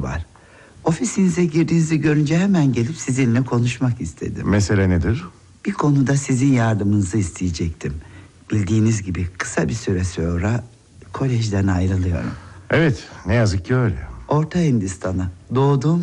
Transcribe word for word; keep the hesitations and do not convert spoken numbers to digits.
var. Ofisinize girdiğinizi görünce hemen gelip sizinle konuşmak istedim. Mesele nedir? Bir konuda sizin yardımınızı isteyecektim. Bildiğiniz gibi kısa bir süre sonra kolejden ayrılıyorum. Evet, ne yazık ki öyle. Orta Hindistan'a, doğduğum